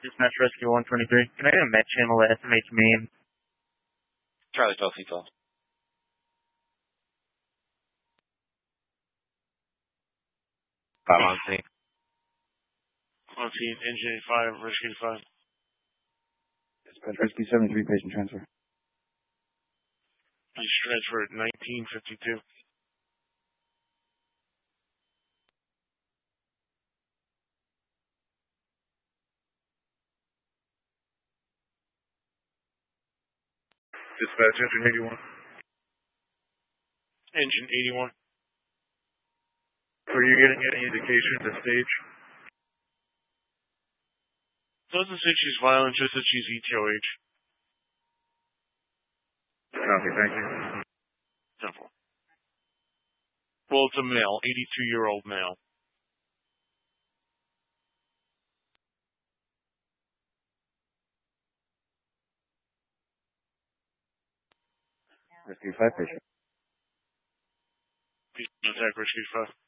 Dispatch Rescue 123. Can I get a med channel at SMH Main? Charlie 12 C12. On scene. On scene, engine 85, rescue 5. Dispatch Rescue 73, patient transfer. Please transfer at 1952. Dispatch, engine 81. Engine 81. Are you getting any indication at this stage? Doesn't say she's violent, just that she's ETOH. Copy, thank you. Simple. Well, it's a male, 82-year-old male. Rescue 5 patient. Please contact rescue 5.